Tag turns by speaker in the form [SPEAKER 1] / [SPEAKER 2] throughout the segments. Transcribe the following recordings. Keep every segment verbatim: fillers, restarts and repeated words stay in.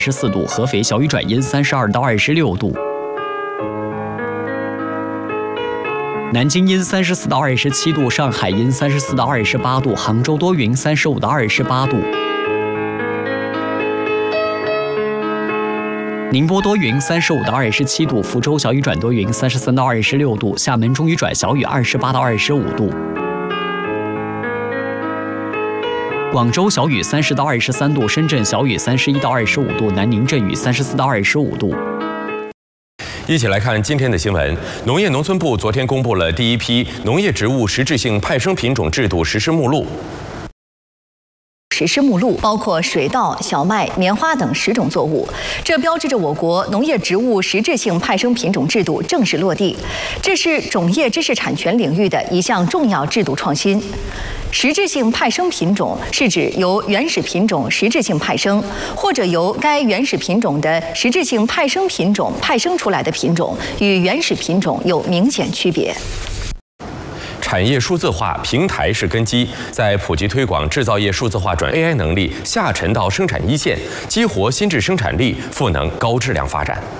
[SPEAKER 1] 十四度，合肥小雨转阴三十二到二十六度。 南京阴三十四到二十七度，上海阴三十四到二十八度，杭州多云三十五到二十八度，宁波多云三十五到二十七度，福州小雨转多云三十三到二十六度，厦门中雨转小雨二十八到二十五度，广州小雨三十到二十三度，深圳小雨三十一到二十五度，南宁阵雨三十四到二十五度。
[SPEAKER 2] 一起来看今天的新闻。农业农村部昨天公布了第一批农业植物实质性派生品种制度实施目录。
[SPEAKER 3] 实施目录包括水稻、小麦、棉花等十种作物，这标志着我国农业植物实质性派生品种制度正式落地。这是种业知识产权领域的一项重要制度创新。实质性派生品种是指由原始品种实质性派生，或者由该原始品种的实质性派生品种派生出来的品种，与原始品种有明显区别。
[SPEAKER 2] 产业数字化平台是根基，在普及推广制造业数字化转 A I 能力下沉到生产一线，激活新质生产力，赋能高质量发展。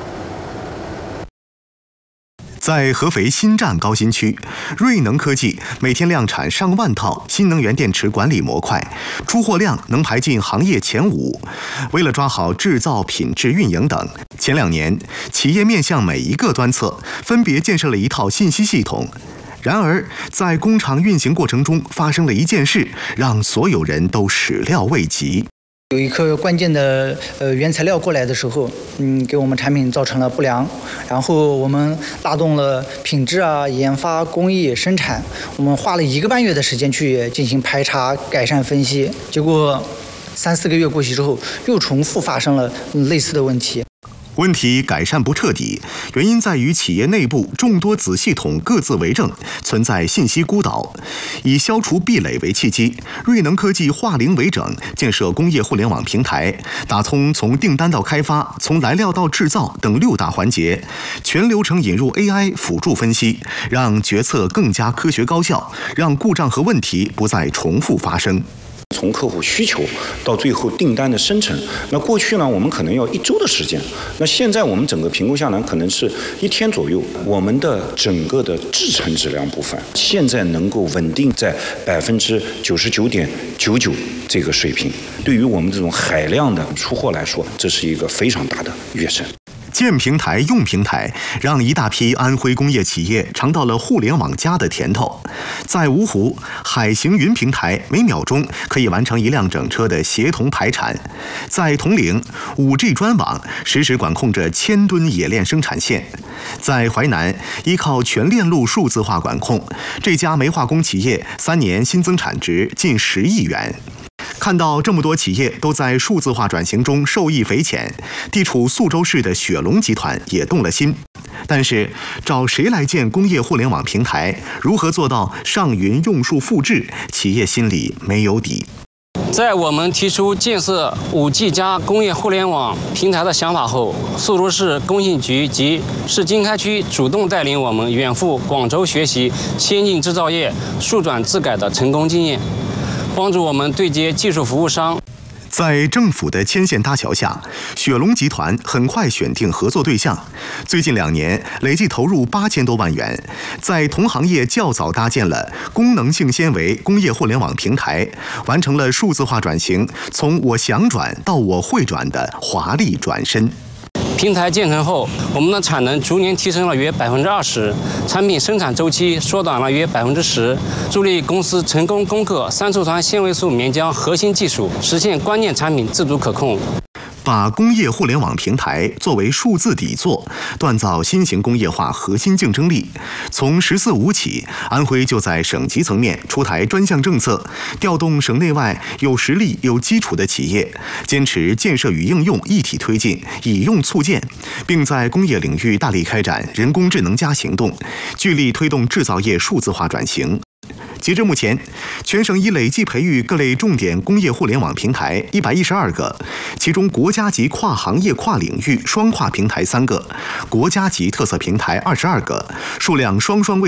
[SPEAKER 4] 在合肥新站高新区，瑞能科技每天量产上万套新能源电池管理模块，出货量能排进行业前五。为了抓好制造、品质、运营等，前两年企业面向每一个端侧分别建设了一套信息系统。 然而，在工厂运行过程中发生了一件事，让所有人都始料未及。
[SPEAKER 5] 有一颗关键的呃原材料过来的时候，嗯，给我们产品造成了不良，然后我们拉动了品质啊、研发、工艺、生产，我们花了一个半月的时间去进行排查、改善、分析，结果三四个月过去之后，又重复发生了类似的问题。
[SPEAKER 4] 问题改善不彻底，原因在于企业内部众多子系统各自为政，存在信息孤岛。以消除壁垒为契机，瑞能科技化零为整，建设工业互联网平台，打通从订单到开发、从来料到制造等六大环节，全流程引入 A I 辅助分析，让决策更加科学高效，让故障和问题不再重复发生。
[SPEAKER 6] 从客户需求到最后订单的生成，那过去呢，我们可能要一周的时间，那现在我们整个评估下来，可能是一天左右。我们的整个的制程质量部分，现在能够稳定在百分之九十九点九九这个水平。对于我们这种海量的出货来说，这是一个非常大的跃升。
[SPEAKER 4] 建平台、用平台，让一大批安徽工业企业尝到了互联网加的甜头。在芜湖，海行云平台每秒钟可以完成一辆整车的协同排产；在铜陵，五 G 专网实时管控着千吨冶炼生产线；在淮南，依靠全链路数字化管控，这家煤化工企业三年新增产值近十亿元。 看到这么多企业都在数字化转型中受益匪浅，地处宿州市的雪龙集团也动了心。但是，找谁来建工业互联网平台？如何做到上云用数复制？企业心里没有底。
[SPEAKER 7] 在我们提出建设 五 G 加工业互联网平台的想法后，宿州市工信局及市经开区主动带领我们远赴广州学习先进制造业数转自改的成功经验。 帮助我们对接技术服务商。
[SPEAKER 4] 在政府的牵线搭桥下，雪龙集团很快选定合作对象。最近两年累计投入八千多万元，在同行业较早搭建了功能性纤维工业互联网平台，完成了数字化转型，从我想转到我会转的华丽转身。
[SPEAKER 7] 平台建成后，我们的产能逐年提升了约百分之二十，产品生产周期缩短了约百分之十，助力公司成功攻克三醋酸纤维素棉浆核心技术，实现关键产品自主可控。
[SPEAKER 4] 把工业互联网平台作为数字底座，锻造新型工业化核心竞争力。从“十四五”起，安徽就在省级层面出台专项政策，调动省内外有实力、有基础的企业，坚持建设与应用一体推进，以用促建，并在工业领域大力开展人工智能加行动，聚力推动制造业数字化转型。 截至目前，全省已累计培育各类重点工业互联网平台一百一十二个，其中国家级跨行业跨领域双跨平台三个，国家级特色平台二十二个，数量双双位。